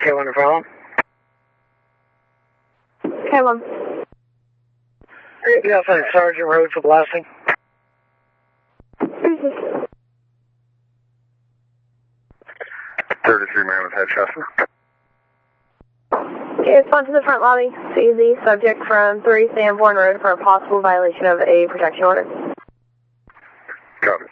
K1 to follow. K1. Yeah, thanks, Sergeant Road for blasting. Who's this? 33 man with head Chester. Okay, respond to the front lobby. CZ, subject from 3 Sanborn Road for a possible violation of a protection order. Copy.